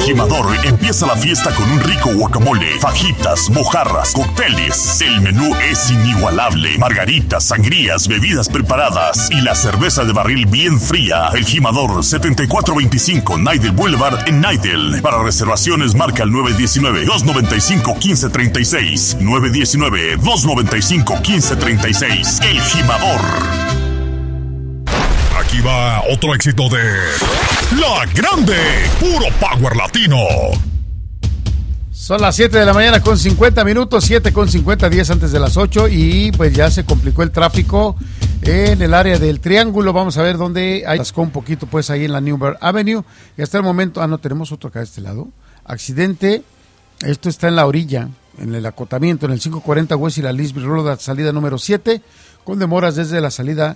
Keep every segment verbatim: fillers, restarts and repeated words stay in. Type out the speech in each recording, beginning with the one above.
Jimador empieza la fiesta con un rico guacamole, fajitas, mojarras, cócteles. El menú es inigualable. Margaritas, sangrías, bebidas preparadas y la cerveza de barril bien fría. El Jimador, setenta y cuatro veinticinco Nidel Boulevard en Nidel. Para reservaciones marca el nueve uno nueve, dos nueve cinco, uno cinco tres seis. nueve uno nueve, dos nueve cinco, uno cinco tres seis. El Jimador. Aquí va otro éxito de La Grande, puro power latino. Son las siete de la mañana con cincuenta minutos, siete con cincuenta, diez antes de las ocho, y pues ya se complicó el tráfico en el área del Triángulo. Vamos a ver dónde hay atascó un poquito, pues ahí en la Newberg Avenue, y hasta el momento, ah no, tenemos otro acá de este lado, accidente, esto está en la orilla, en el acotamiento, en el quinientos cuarenta West y la Lisby Road, salida número siete, con demoras desde la salida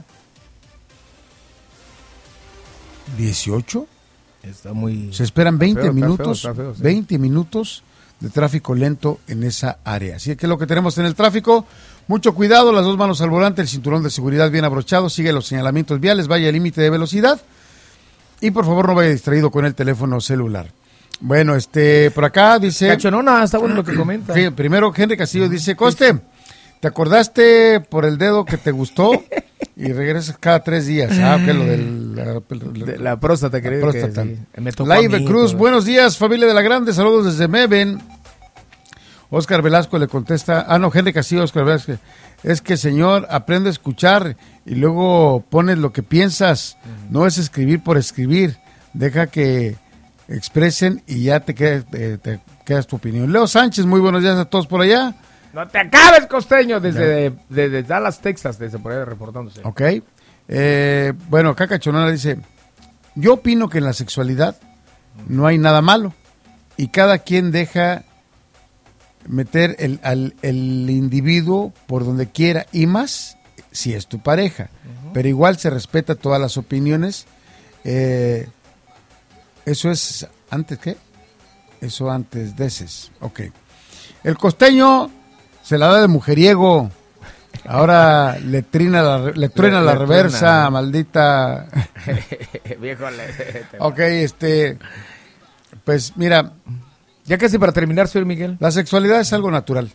dieciocho. Está muy... Se esperan veinte feo, minutos, está feo, está feo, sí. veinte minutos de tráfico lento en esa área. Así que lo que tenemos en el tráfico, mucho cuidado, las dos manos al volante, el cinturón de seguridad bien abrochado, sigue los señalamientos viales, vaya al límite de velocidad y por favor no vaya distraído con el teléfono celular. Bueno, este, por acá dice... Cachonona, está bueno lo que comenta. Sí, primero Henry Castillo dice, Coste, ¿te acordaste por el dedo que te gustó? Y regresas cada tres días. Ah, ok, lo del... La, de la próstata, la creo próstata. que sí. Me tocó Laive a mí, Cruz, todo. buenos días, familia de la Grande, saludos desde Meven. Oscar Velasco le contesta, ah no, Henry Castillo, Oscar Velasco, es que señor, aprende a escuchar y luego pones lo que piensas, uh-huh. No es escribir por escribir, deja que expresen y ya te quedas, te, te quedas tu opinión. Leo Sánchez, muy buenos días a todos por allá. No te acabes, costeño, desde, desde Dallas, Texas, desde por ahí reportándose. Ok, eh, bueno, acá Cachonona dice, yo opino que en la sexualidad no hay nada malo y cada quien deja meter el, al, el individuo por donde quiera y más si es tu pareja, uh-huh. Pero igual se respeta todas las opiniones. Eh, eso es antes, ¿qué? Eso antes de ese, ok. El costeño se la da de mujeriego, ahora le trina la, le truena le, la le reversa, truena. Maldita. Viejo, le... Ok, este, pues mira. Ya casi para terminar, señor Miguel. La sexualidad es algo natural.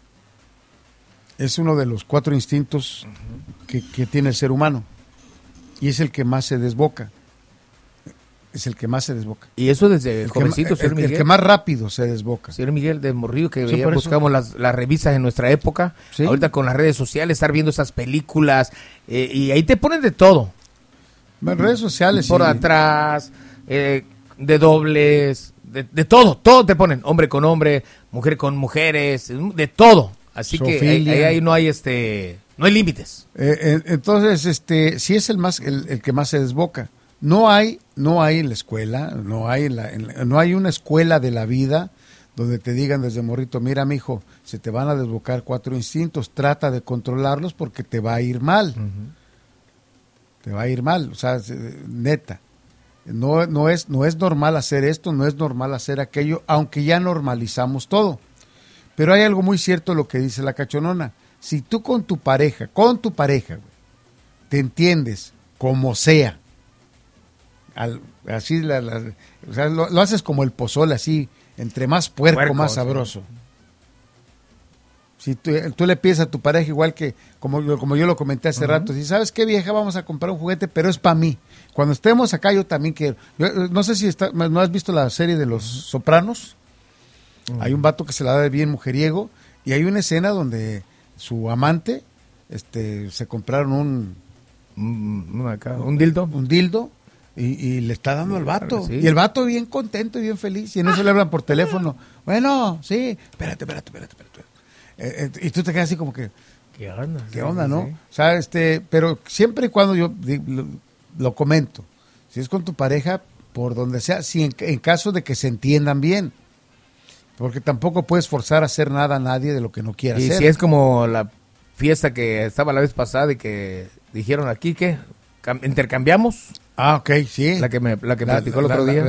Es uno de los cuatro instintos uh-huh. que, que tiene el ser humano. Y es el que más se desboca. Es el que más se desboca. Y eso desde el jovencito, que, señor el, Miguel. El que más rápido se desboca. Señor Miguel, de morrillo que sí, veía, buscamos las, las revistas en nuestra época. Sí. Ahorita con las redes sociales, estar viendo esas películas. Eh, y ahí te ponen de todo. En redes sociales. Por sí. atrás, eh, de dobles, de, de todo. Todo te ponen. Hombre con hombre, mujer con mujeres, de todo. Así Sofilia. que ahí, ahí, ahí no hay este no hay límites. Eh, eh, entonces, este sí es el más el, el que más se desboca. No hay, no hay en la escuela, no hay en la, en la, no hay una escuela de la vida donde te digan desde morrito, mira mijo, se te van a desbocar cuatro instintos, trata de controlarlos porque te va a ir mal. Uh-huh. Te va a ir mal, o sea, neta. No, no es, no es normal hacer esto, no es normal hacer aquello, aunque ya normalizamos todo. Pero hay algo muy cierto lo que dice la Cachonona. Si tú con tu pareja, con tu pareja, güey, te entiendes como sea, Al, así la, la, o sea, lo, lo haces como el pozole, así, entre más puerco, puerco más sabroso. Sí. Si tú, tú le pides a tu pareja igual que, como, como yo lo comenté hace uh-huh. rato, si sabes qué vieja, vamos a comprar un juguete, pero es para mí. Cuando estemos acá yo también quiero. Yo, no sé si está, no has visto la serie de Los Sopranos. Uh-huh. Hay un vato que se la da de bien mujeriego y hay una escena donde su amante, este, se compraron un, un, acá, un dildo, un dildo. Y, y le está dando al vato. Sí. Y el vato bien contento y bien feliz. Y en eso le hablan por teléfono. Bueno, sí. Espérate, espérate, espérate. espérate. Eh, eh, y tú te quedas así como que... ¿Qué onda? ¿Qué onda, sí, no? Sí. O sea, este... Pero siempre y cuando yo lo, lo comento. Si es con tu pareja, por donde sea. Si en, en caso de que se entiendan bien. Porque tampoco puedes forzar a hacer nada a nadie de lo que no quiera y hacer. Y si es como la fiesta que estaba la vez pasada y que dijeron aquí que intercambiamos... Ah, ok, sí. La que me, la que me la, platicó el la, otro la, día.